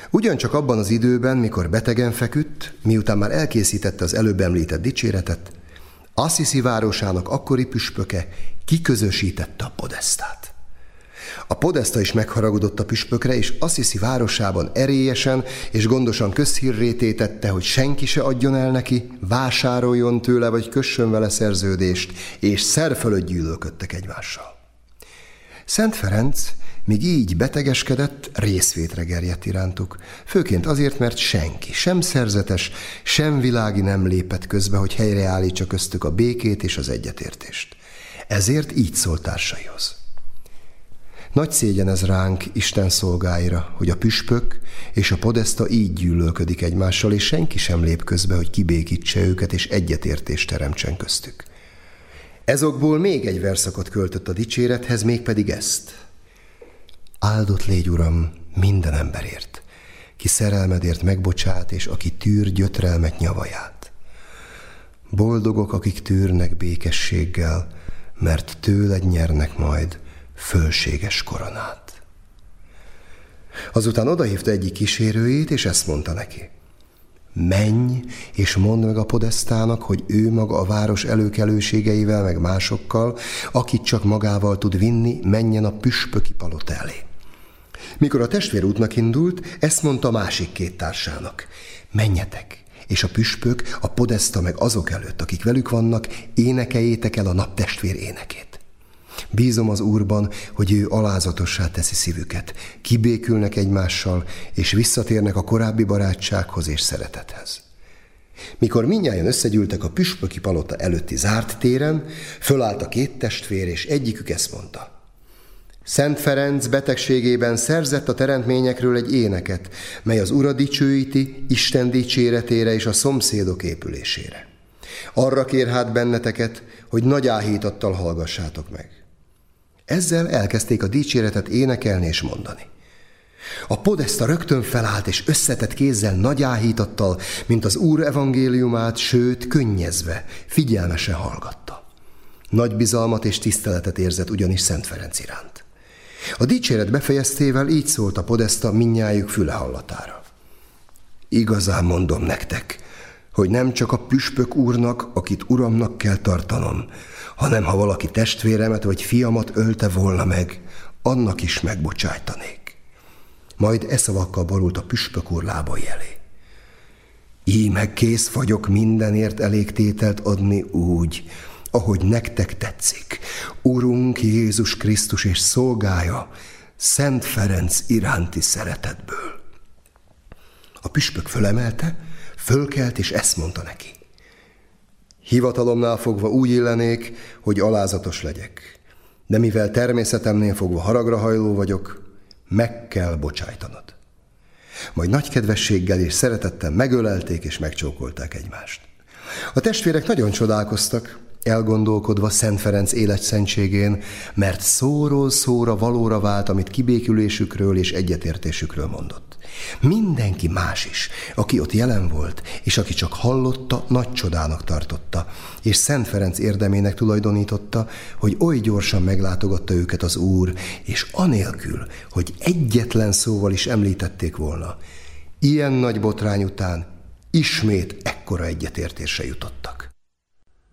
Ugyancsak abban az időben, mikor betegen feküdt, miután már elkészítette az előbb említett dicséretet, Assisi városának akkori püspöke kiközösítette a podesztát. A podeszta is megharagudott a püspökre, és Assisi városában erélyesen és gondosan közhírré tétette, hogy senki se adjon el neki, vásároljon tőle, vagy kössön vele szerződést, és szer fölött gyűlölködtek egymással. Szent Ferenc míg így betegeskedett, részvétre gerjedt irántuk, főként azért, mert senki, sem szerzetes, sem világi nem lépett közbe, hogy helyreállítsa köztük a békét és az egyetértést. Ezért így szólt társaihoz. Nagy szégyen ez ránk, Isten szolgáira, hogy a püspök és a podeszta így gyűlölködik egymással, és senki sem lép közbe, hogy kibékítse őket és egyetértést teremtsen köztük. Ezokból még egy verszakot költött a dicsérethez, mégpedig ezt. Áldott légy, Uram, minden emberért, ki szerelmedért megbocsát, és aki tűr gyötrelmet nyavaját. Boldogok, akik tűrnek békességgel, mert tőled nyernek majd fölséges koronát. Azután odahívta egyik kísérőjét, és ezt mondta neki. Menj, és mondd meg a podesztának, hogy ő maga a város előkelőségeivel, meg másokkal, akit csak magával tud vinni, menjen a püspöki palota elé. Mikor a testvér útnak indult, ezt mondta a másik két társának. Menjetek, és a püspök, a podeszta meg azok előtt, akik velük vannak, énekeljétek el a naptestvér énekét. Bízom az Úrban, hogy ő alázatossá teszi szívüket, kibékülnek egymással, és visszatérnek a korábbi barátsághoz és szeretethez. Mikor mindnyájan összegyűltek a püspöki palota előtti zárt téren, fölállt a két testvér, és egyikük ezt mondta. Szent Ferenc betegségében szerzett a teremtményekről egy éneket, mely az Urat dicsőíti, Isten dicséretére és a szomszédok épülésére. Arra kér hát benneteket, hogy nagy áhítattal hallgassátok meg. Ezzel elkezdték a dicséretet énekelni és mondani. A podeszta rögtön felállt, és összetett kézzel nagy áhítattal, mint az Úr evangéliumát, sőt, könnyezve, figyelmesen hallgatta. Nagy bizalmat és tiszteletet érzett ugyanis Szent Ferenc iránt. A dicséret befejeztével így szólt a podeszta mindnyájuk füle hallatára. Igazán mondom nektek, hogy nem csak a püspök úrnak, akit uramnak kell tartanom, hanem ha valaki testvéremet vagy fiamat ölte volna meg, annak is megbocsájtanék. Majd e szavakkal borult a püspök úr lábai elé. Íme kész vagyok mindenért elégtételt adni úgy, ahogy nektek tetszik, Urunk Jézus Krisztus és szolgája, Szent Ferenc iránti szeretetből. A püspök fölemelte, fölkelt, és ezt mondta neki. Hivatalomnál fogva úgy illenék, hogy alázatos legyek, de mivel természetemnél fogva haragra hajló vagyok, meg kell bocsájtanod. Majd nagy kedvességgel és szeretettel megölelték és megcsókolták egymást. A testvérek nagyon csodálkoztak, elgondolkodva Szent Ferenc életszentségén, mert szóról szóra valóra vált, amit kibékülésükről és egyetértésükről mondott. Mindenki más is, aki ott jelen volt, és aki csak hallotta, nagy csodának tartotta, és Szent Ferenc érdemének tulajdonította, hogy oly gyorsan meglátogatta őket az Úr, és anélkül, hogy egyetlen szóval is említették volna. Ilyen nagy botrány után ismét ekkora egyetértésre jutottak.